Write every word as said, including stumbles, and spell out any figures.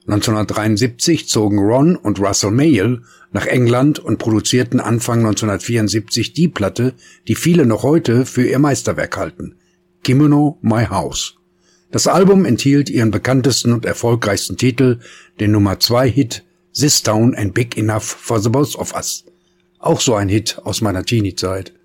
neunzehnhundertdreiundsiebzig zogen Ron und Russell Mael nach England und produzierten Anfang neunzehnhundertvierundsiebzig die Platte, die viele noch heute für ihr Meisterwerk halten, Kimono My House. Das Album enthielt ihren bekanntesten und erfolgreichsten Titel, den Nummer zwei Hit This Town Ain't Big Enough for the Both of Us. Auch so ein Hit aus meiner Teenie-Zeit.